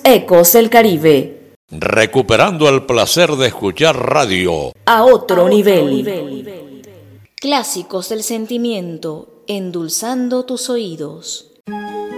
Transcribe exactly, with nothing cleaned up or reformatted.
Ecos del Caribe. Recuperando el placer de escuchar radio. A otro nivel. Clásicos del sentimiento, endulzando tus oídos.